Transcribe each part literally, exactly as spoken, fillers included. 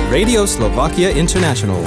Radio Slovakia International.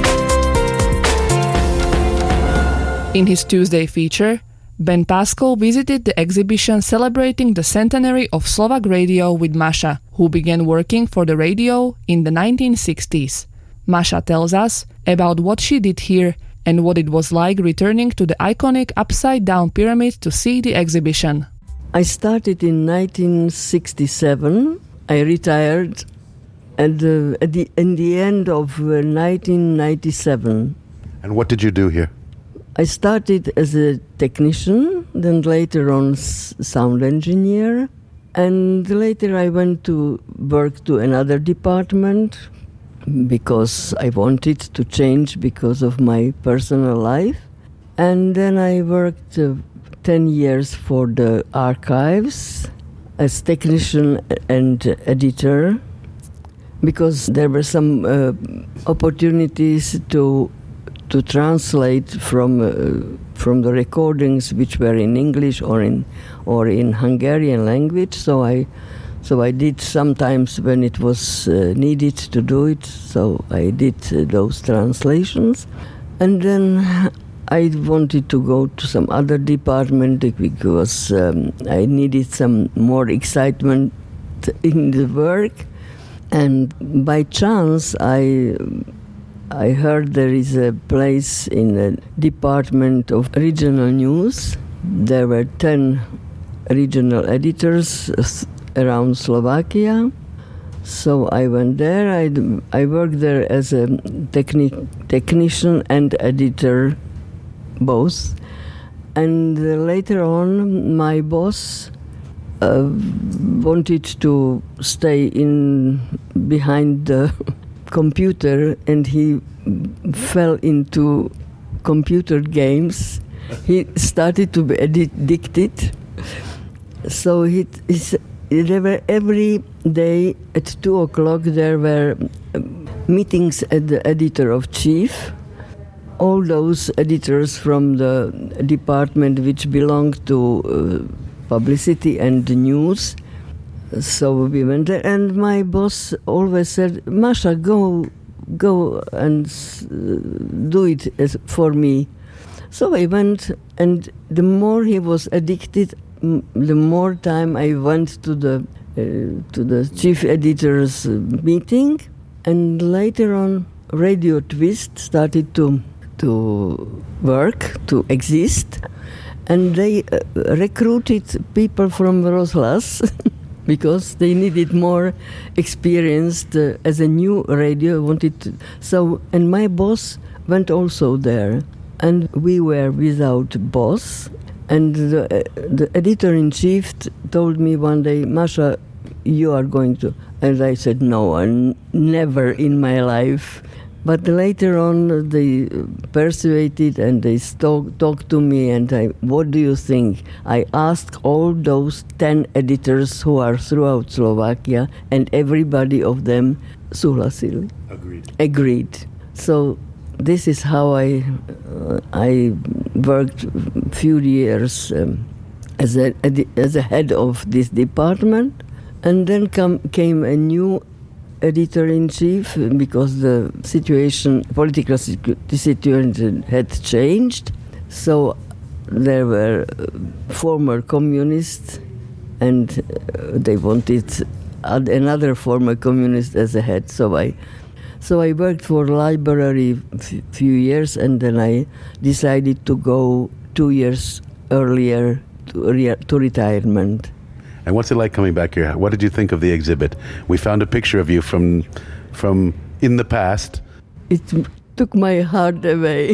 In his Tuesday feature, Ben Pascal visited the exhibition celebrating the centenary of Slovak radio with Masha, who began working for the radio in the nineteen sixties. Masha tells us about what she did here and what it was like returning to the iconic upside-down pyramid to see the exhibition. I started in nineteen sixty-seven. I retired at the, at the, in the end of uh, nineteen ninety-seven. And what did you do here? I started as a technician, then later on s- sound engineer, and later I went to work to another department because I wanted to change because of my personal life. And then I worked uh, ten years for the archives as technician and editor, because there were some uh, opportunities to to translate from uh, from the recordings which were in English or in or in Hungarian language. So I so I did sometimes when it was uh, needed to do it. So I did uh, those translations, and then I wanted to go to some other department because um, I needed some more excitement in the work. And by chance, I I heard there is a place in the Department of Regional News. There were ten regional editors around Slovakia. So I went there. I, I worked there as a techni- technician and editor, both. And later on, my boss uh, wanted to stay in behind the computer, and he fell into computer games. He started to be addicted. So he, he there were every day at two o'clock there were meetings at the editor of chief. All those editors from the department which belonged to uh, publicity and news. So we went there, and my boss always said, Masha, go go and uh, do it as, for me. So I went, and the more he was addicted, m- the more time I went to the uh, to the chief editor's meeting. And later on, Radio Twist started to to work, to exist, and they uh, recruited people from Rozhlas because they needed more experienced uh, as a new radio. Wanted to, so, and my boss went also there, and we were without boss. And the, uh, the editor-in-chief t- told me one day, Masha, you are going to, and I said, no, n- never in my life. But later on, they persuaded and they talk, talked to me, and I, what do you think? I asked all those ten editors who are throughout Slovakia, and everybody of them súhlasil. Agreed. Agreed. So this is how I uh, I worked a few years um, as a as a head of this department, and then come, came a new editor-in-chief because the situation, political situation had changed. So there were former communists, and they wanted another former communist as a head. So I, so I worked for library a few years, and then I decided to go two years earlier to, re- to retirement. And what's it like coming back here? What did you think of the exhibit? We found a picture of you from from in the past. It took my heart away.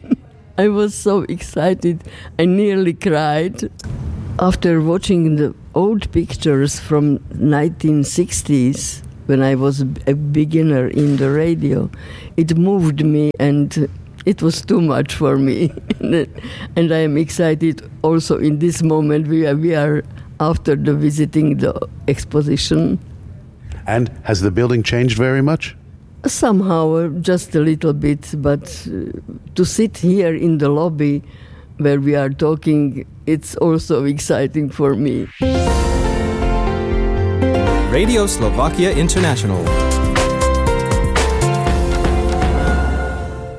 I was so excited. I nearly cried. After watching the old pictures from nineteen sixties, when I was a beginner in the radio, it moved me, and it was too much for me. And I am excited also in this moment. We are, we are after the visiting the exposition. And has the building changed very much? Somehow, uh, just a little bit, but uh, to sit here in the lobby where we are talking, it's also exciting for me. Radio Slovakia International.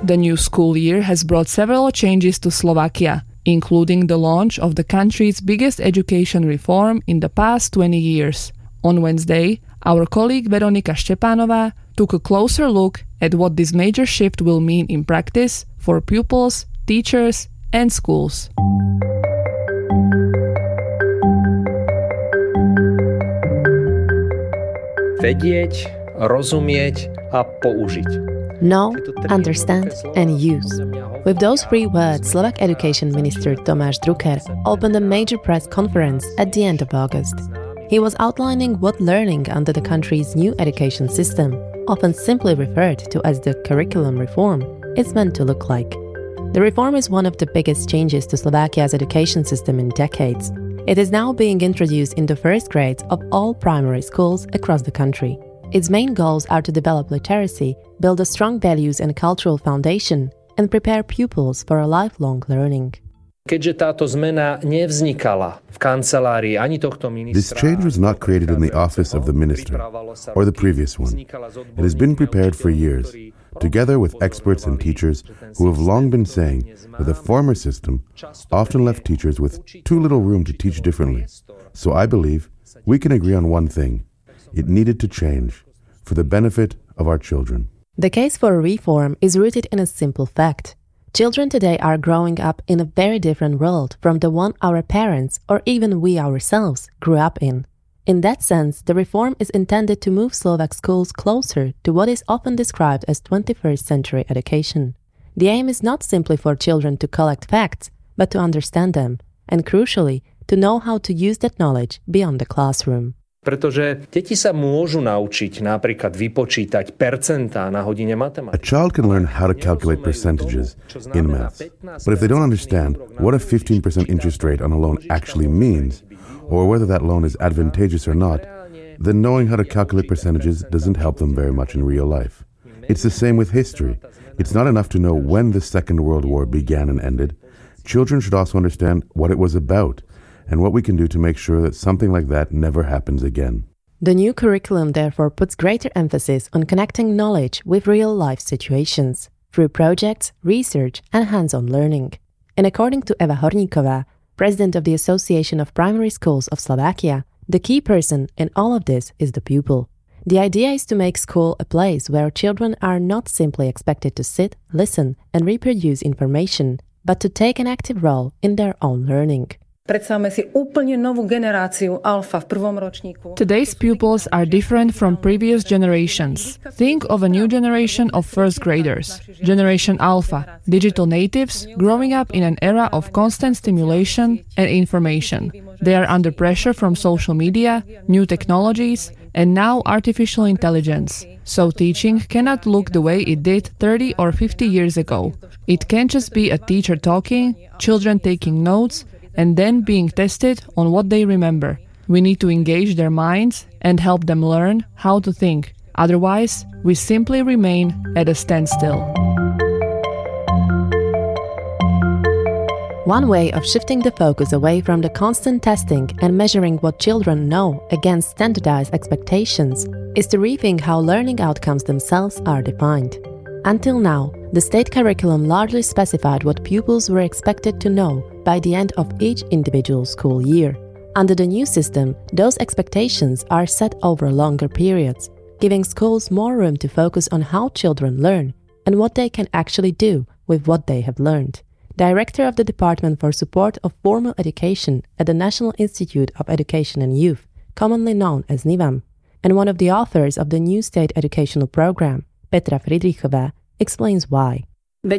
The new school year has brought several changes to Slovakia, including the launch of the country's biggest education reform in the past twenty years. On Wednesday, our colleague Veronika Štepanová took a closer look at what this major shift will mean in practice for pupils, teachers, and schools. Vedieť, rozumieť a použiť. Know, understand, and use. With those three words, Slovak Education Minister Tomáš Drucker opened a major press conference at the end of August. He was outlining what learning under the country's new education system, often simply referred to as the curriculum reform, is meant to look like. The reform is one of the biggest changes to Slovakia's education system in decades. It is now being introduced in the first grades of all primary schools across the country. Its main goals are to develop literacy, build a strong values and cultural foundation, and prepare pupils for a lifelong learning. Keďže táto zmena nevznikala v kancelárii ani tohto ministra. This change was not created in the office of the minister or the previous one. It has been prepared for years, together with experts and teachers who have long been saying that the former system often left teachers with too little room to teach differently. So I believe we can agree on one thing. It needed to change for the benefit of our children. The case for a reform is rooted in a simple fact. Children today are growing up in a very different world from the one our parents or even we ourselves grew up in. In that sense, the reform is intended to move Slovak schools closer to what is often described as twenty-first century education. The aim is not simply for children to collect facts, but to understand them, and crucially, to know how to use that knowledge beyond the classroom. Pretože deti sa môžu naučiť napríklad vypočítať percentá na hodine matematiky. A child can learn how to calculate percentages in maths, but if they don't understand what a fifteen percent interest rate on a loan actually means, or whether that loan is advantageous or not, then knowing how to calculate percentages doesn't help them very much in real life. It's the same with history. It's not enough to know when the Second World War began and ended. Children should also understand what it was about, and what we can do to make sure that something like that never happens again. The new curriculum therefore puts greater emphasis on connecting knowledge with real-life situations through projects, research, and hands-on learning. And according to Eva Horníková, president of the Association of Primary Schools of Slovakia, the key person in all of this is the pupil. The idea is to make school a place where children are not simply expected to sit, listen, and reproduce information, but to take an active role in their own learning. Today's pupils are different from previous generations. Think of a new generation of first graders, Generation Alpha, digital natives growing up in an era of constant stimulation and information. They are under pressure from social media, new technologies, and now artificial intelligence. So teaching cannot look the way it did thirty or fifty years ago. It can't just be a teacher talking, children taking notes, and then being tested on what they remember. We need to engage their minds and help them learn how to think. Otherwise, we simply remain at a standstill. One way of shifting the focus away from the constant testing and measuring what children know against standardized expectations is to rethink how learning outcomes themselves are defined. Until now, the state curriculum largely specified what pupils were expected to know by the end of each individual school year. Under the new system, those expectations are set over longer periods, giving schools more room to focus on how children learn and what they can actually do with what they have learned. Director of the Department for Support of Formal Education at the National Institute of Education and Youth, commonly known as NIVAM, and one of the authors of the new state educational program, Petra Friedrichová, explains why. We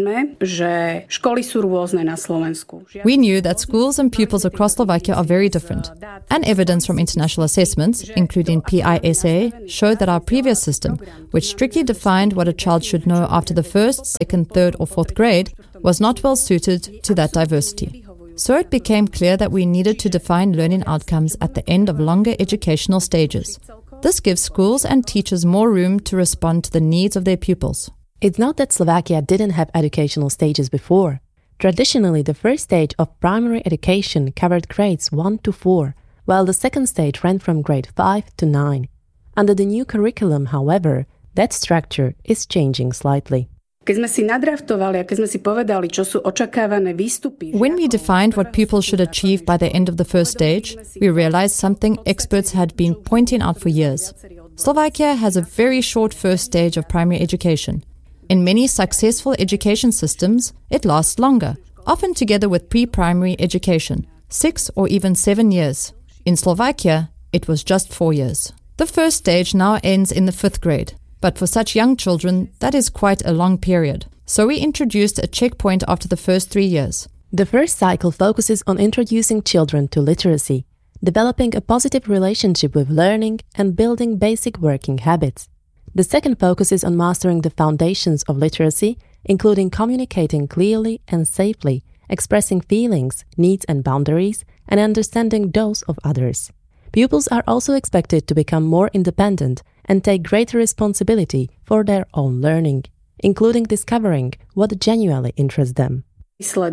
knew that schools and pupils across Slovakia are very different, and evidence from international assessments, including P I S A, showed that our previous system, which strictly defined what a child should know after the first, second, third or fourth grade, was not well suited to that diversity. So it became clear that we needed to define learning outcomes at the end of longer educational stages. This gives schools and teachers more room to respond to the needs of their pupils. It's not that Slovakia didn't have educational stages before. Traditionally, the first stage of primary education covered grades one to four, while the second stage ran from grade five to nine. Under the new curriculum, however, that structure is changing slightly. Keď sme si nadraftovali a keď sme si povedali, čo sú očakávané výstupy. When we defined what pupils should achieve by the end of the first stage, we realized something experts had been pointing out for years. Slovakia has a very short first stage of primary education. In many successful education systems, it lasts longer, often together with pre-primary education, six or even seven years. In Slovakia, it was just four years. The first stage now ends in the fifth grade. But for such young children, that is quite a long period. So we introduced a checkpoint after the first three years. The first cycle focuses on introducing children to literacy, developing a positive relationship with learning and building basic working habits. The second focuses on mastering the foundations of literacy, including communicating clearly and safely, expressing feelings, needs and boundaries, and understanding those of others. Pupils are also expected to become more independent and take greater responsibility for their own learning, including discovering what genuinely interests them. At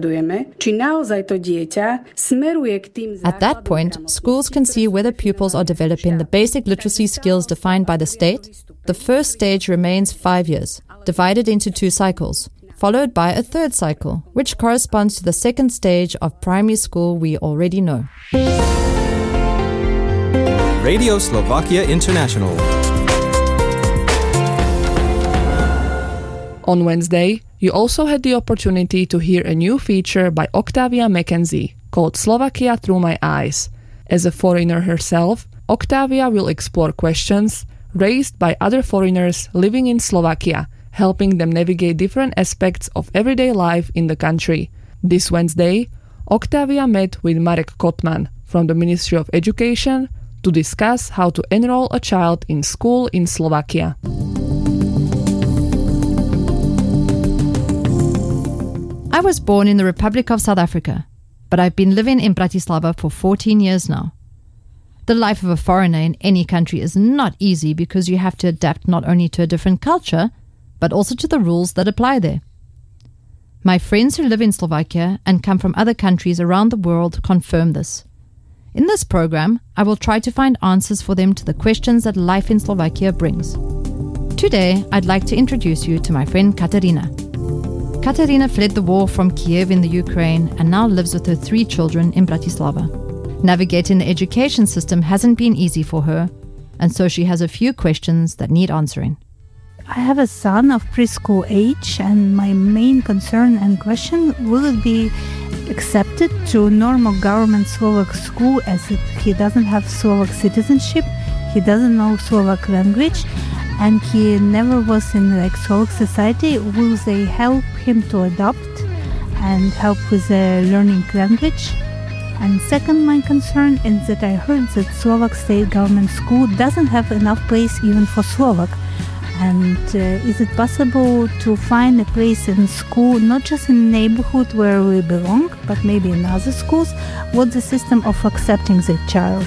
that point, schools can see whether pupils are developing the basic literacy skills defined by the state. The first stage remains five years, divided into two cycles, followed by a third cycle, which corresponds to the second stage of primary school we already know. Radio Slovakia International. On Wednesday, you also had the opportunity to hear a new feature by Octavia Mackenzie called Slovakia Through My Eyes. As a foreigner herself, Octavia will explore questions raised by other foreigners living in Slovakia, helping them navigate different aspects of everyday life in the country. This Wednesday, Octavia met with Marek Kotman from the Ministry of Education to discuss how to enroll a child in school in Slovakia. I was born in the Republic of South Africa, but I've been living in Bratislava for fourteen years now. The life of a foreigner in any country is not easy because you have to adapt not only to a different culture, but also to the rules that apply there. My friends who live in Slovakia and come from other countries around the world confirm this. In this program, I will try to find answers for them to the questions that life in Slovakia brings. Today, I'd like to introduce you to my friend Katerina. Katerina fled the war from Kiev in the Ukraine and now lives with her three children in Bratislava. Navigating the education system hasn't been easy for her, and so she has a few questions that need answering. I have a son of preschool age, and my main concern and question, will it be accepted to normal government Slovak school as it, he doesn't have Slovak citizenship, he doesn't know Slovak language, and he never was in like Slovak society. Will they help him to adopt and help with the learning language? And second, my concern is that I heard that Slovak state government school doesn't have enough place even for Slovak. And uh, is it possible to find a place in school, not just in the neighborhood where we belong, but maybe in other schools? What's the system of accepting the child?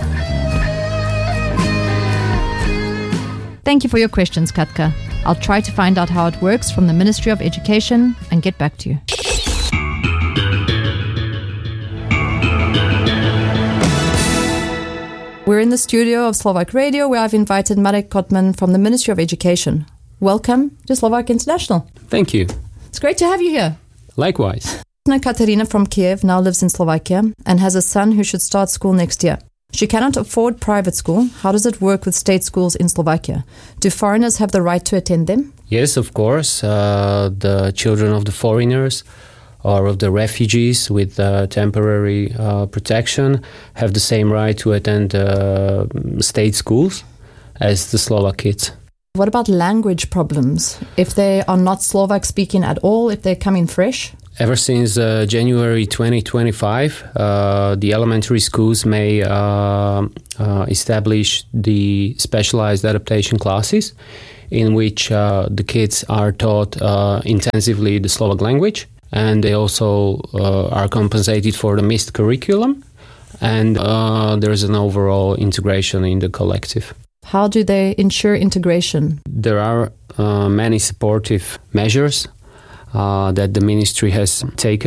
Thank you for your questions, Katka. I'll try to find out how it works from the Ministry of Education and get back to you. We're in the studio of Slovak Radio, where I've invited Marek Kotman from the Ministry of Education. Welcome to Slovak International. Thank you. It's great to have you here. Likewise. Katerina from Kiev now lives in Slovakia and has a son who should start school next year. She cannot afford private school. How does it work with state schools in Slovakia? Do foreigners have the right to attend them? Yes, of course. Uh, the children of the foreigners or of the refugees with uh, temporary uh, protection have the same right to attend uh, state schools as the Slovak kids. What about language problems? If they are not Slovak speaking at all, if they're coming fresh? Ever since uh, January twenty twenty-five, uh, the elementary schools may uh, uh, establish the specialized adaptation classes in which uh, the kids are taught uh, intensively the Slovak language, and they also uh, are compensated for the missed curriculum, and uh, there's an overall integration in the collective. How do they ensure integration? There are uh, many supportive measures Uh, that the ministry has taken.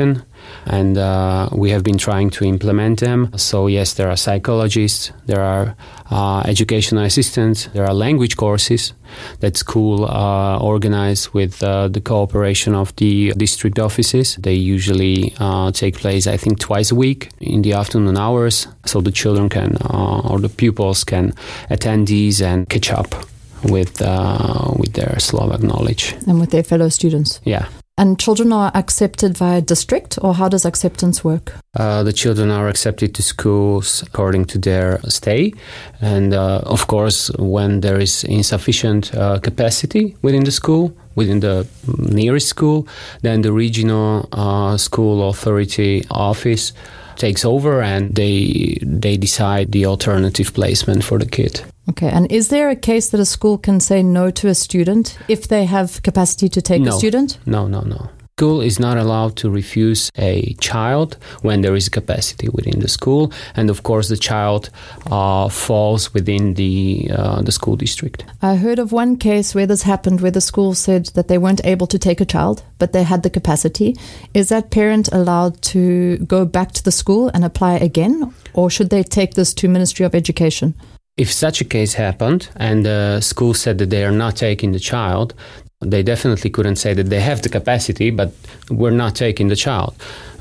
and uh, we have been trying to implement them. So yes, there are psychologists, there are uh, educational assistants, there are language courses that school uh, organize with uh, the cooperation of the district offices. They usually uh, take place, I think, twice a week in the afternoon hours, so the children can, uh, or the pupils can attend these and catch up with uh, with their Slovak knowledge. And with their fellow students. Yeah. And children are accepted via district, or how does acceptance work? Uh, the children are accepted to schools according to their stay. And uh, of course, when there is insufficient uh, capacity within the school, within the nearest school, then the regional uh, school authority office takes over and they they decide the alternative placement for the kid. Okay, and is there a case that a school can say no to a student if they have capacity to take no. a student? No, no, no. School is not allowed to refuse a child when there is capacity within the school, and of course the child uh, falls within the uh, the school district. I heard of one case where this happened, where the school said that they weren't able to take a child, but they had the capacity. Is that parent allowed to go back to the school and apply again, or should they take this to Ministry of Education? If such a case happened and the school said that they are not taking the child, they definitely couldn't say that they have the capacity, but we're not taking the child.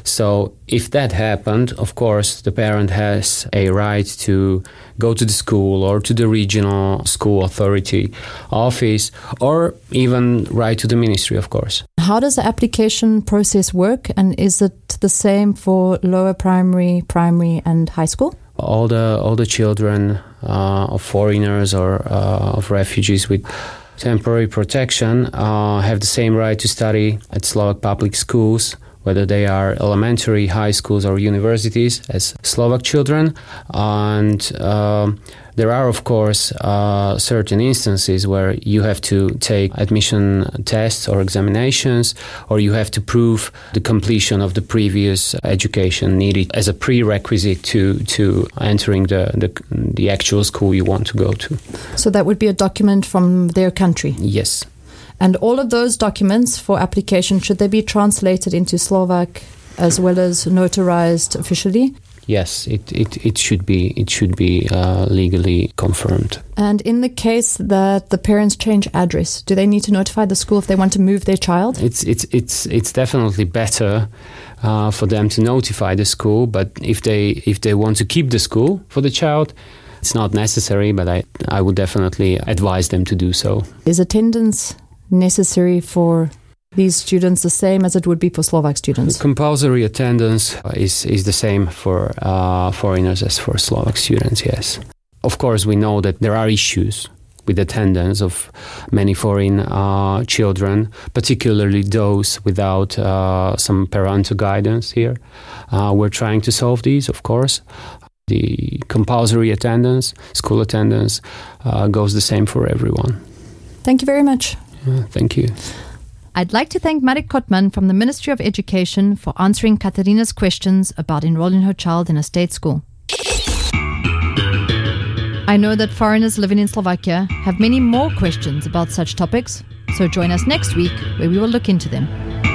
So if that happened, of course, the parent has a right to go to the school or to the regional school authority office, or even write to the ministry, of course. How does the application process work, and is it the same for lower primary, primary and high school? All the all the children uh, of foreigners or uh, of refugees with temporary protection uh, have the same right to study at Slovak public schools, whether they are elementary, high schools or universities, as Slovak children. And um, there are, of course, uh, certain instances where you have to take admission tests or examinations, or you have to prove the completion of the previous education needed as a prerequisite to to entering the, the, the actual school you want to go to. So that would be a document from their country? Yes. And all of those documents for application, should they be translated into Slovak as well as notarized officially? Yes, it, it, it should be it should be uh, legally confirmed. And in the case that the parents change address, do they need to notify the school if they want to move their child? It's it's it's it's definitely better uh, for them to notify the school. But if they if they want to keep the school for the child, it's not necessary. But I I would definitely advise them to do so. Is attendance necessary for these students the same as it would be for Slovak students? Compulsory attendance is, is the same for uh, foreigners as for Slovak students, yes. Of course, we know that there are issues with attendance of many foreign uh, children, particularly those without uh, some parental guidance here. Uh, we're trying to solve these, of course. The compulsory attendance, school attendance, uh, goes the same for everyone. Thank you very much. Uh, thank you. I'd like to thank Marek Kotman from the Ministry of Education for answering Katarina's questions about enrolling her child in a state school. I know that foreigners living in Slovakia have many more questions about such topics, so join us next week where we will look into them.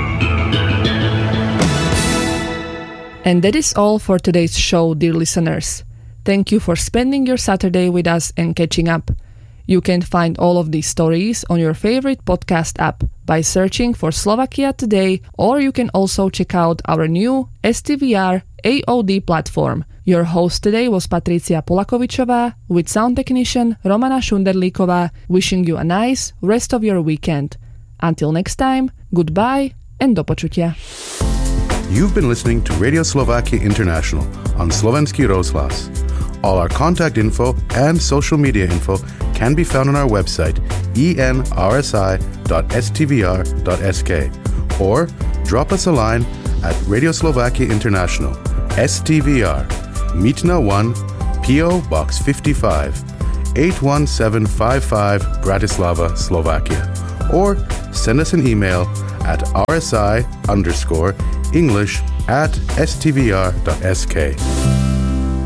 And that is all for today's show, dear listeners. Thank you for spending your Saturday with us and catching up. You can find all of these stories on your favorite podcast app by searching for Slovakia Today, or you can also check out our new S T V R A O D platform. Your host today was Patricia Polakovičová with sound technician Romana Šunderlíková, wishing you a nice rest of your weekend. Until next time, goodbye and do počutia. You've been listening to Radio Slovakia International on Slovenský rozhlas. All our contact info and social media info can be found on our website e n r s i dot s t v r dot s k, or drop us a line at Radio Slovakia International, S T V R, Mítna one, P O Box fifty-five, eight one seven five five, Bratislava, Slovakia, or send us an email at rsi underscore English at s t v r dot s k.